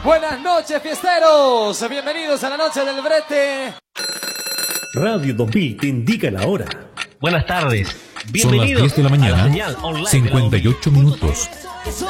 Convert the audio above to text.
Buenas noches, fiesteros. Bienvenidos a la noche del brete. Radio 2000 te indica la hora. Buenas tardes. Son las 10 de la mañana, a la señal online 58 minutos.